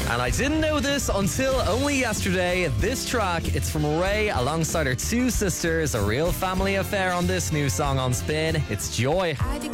And I didn't know this until only yesterday. This track, it's from Ray alongside her two sisters. A real family affair on this new song on Spin. It's Joy.